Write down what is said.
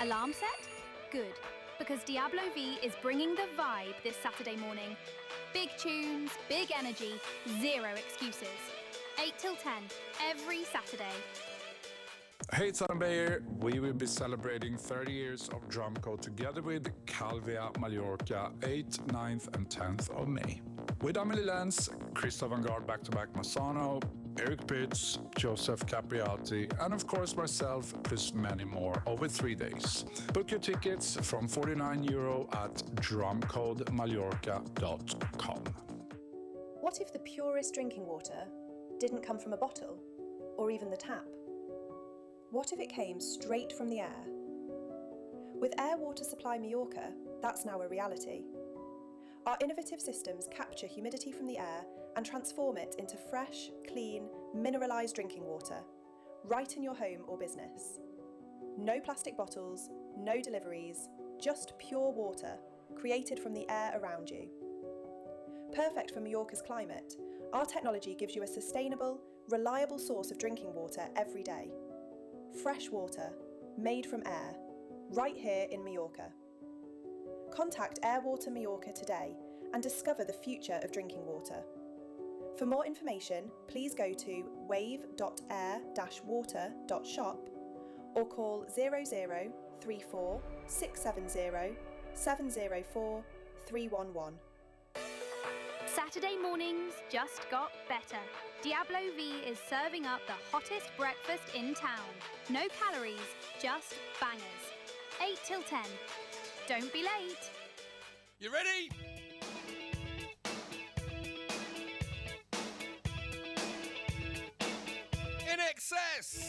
Alarm set? Good, because Diablo V is bringing the vibe this Saturday morning. Big tunes, big energy, zero excuses. 8 till 10, every Saturday. Hey, it's Adam Beyer. We will be celebrating 30 years of Drumcode together with Calvia Mallorca, 8th, 9th and 10th of May. With Amelie Lenz, Christoph Vanguard back-to-back Massano, Eric Pitts, Joseph Capriati, and of course myself, plus many more, over 3 days. Book your tickets from €49 at drumcodemallorca.com. What if the purest drinking water didn't come from a bottle, or even the tap? What if it came straight from the air? With Air Water Supply Mallorca, that's now a reality. Our innovative systems capture humidity from the air and transform it into fresh, clean, mineralised drinking water, right in your home or business. No plastic bottles, no deliveries, just pure water, created from the air around you. Perfect for Mallorca's climate, our technology gives you a sustainable, reliable source of drinking water every day. Fresh water, made from air, right here in Mallorca. Contact Airwater Mallorca today and discover the future of drinking water. For more information, please go to wave.air-water.shop or call 0034 670 704 311. Saturday mornings just got better. Diablo V is serving up the hottest breakfast in town. No calories, just bangers. 8 till 10. Don't be late. You ready? In excess.